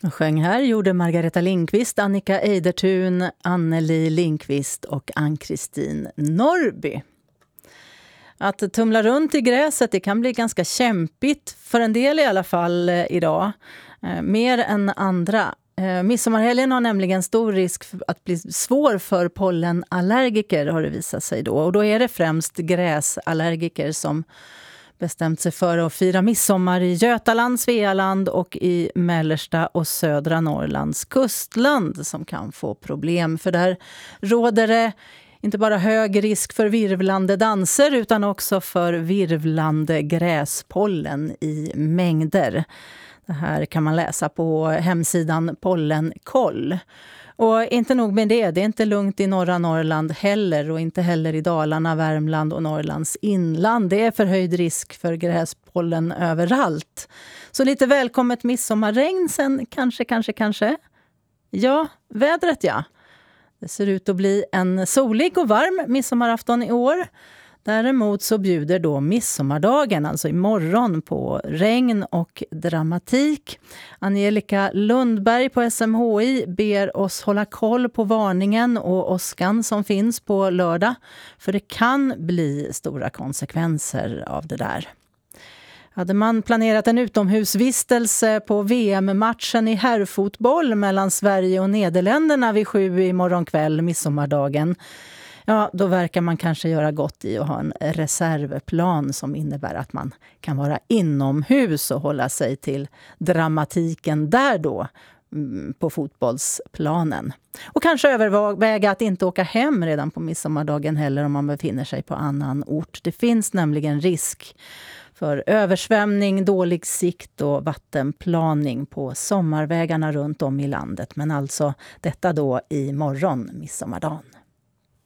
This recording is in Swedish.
Och sjöng här gjorde Margareta Lindqvist, Annika Eidertun, Anneli Lindqvist och Ann-Kristin Norrby. Att tumla runt i gräset, det kan bli ganska kämpigt för en del i alla fall idag. Mer än andra. Midsommarhelgen har nämligen stor risk för att bli svår för pollenallergiker, har det visat sig då. Och då är det främst gräsallergiker som bestämt sig för att fira midsommar i Götaland, Svealand och i mellersta och södra Norrlands kustland som kan få problem. För där råder det inte bara hög risk för virvlande danser utan också för virvlande gräspollen i mängder. Det här kan man läsa på hemsidan Pollenkoll. Och inte nog med det är inte lugnt i norra Norrland heller och inte heller i Dalarna, Värmland och Norrlands inland. Det är förhöjd risk för gräspollen överallt. Så lite välkommet midsommarregn sen, kanske. Ja, vädret ja. Det ser ut att bli en solig och varm midsommarafton i år. Däremot så bjuder då midsommardagen, alltså imorgon, på regn och dramatik. Angelica Lundberg på SMHI ber oss hålla koll på varningen och åskan som finns på lördag. För det kan bli stora konsekvenser av det där. Hade man planerat en utomhusvistelse på VM-matchen i herrfotboll mellan Sverige och Nederländerna vid 7 imorgon kväll, midsommardagen, ja, då verkar man kanske göra gott i att ha en reservplan som innebär att man kan vara inomhus och hålla sig till dramatiken där då på fotbollsplanen. Och kanske överväga att inte åka hem redan på midsommardagen heller om man befinner sig på annan ort. Det finns nämligen risk för översvämning, dålig sikt och vattenplaning på sommarvägarna runt om i landet. Men alltså detta då imorgon, midsommardagen.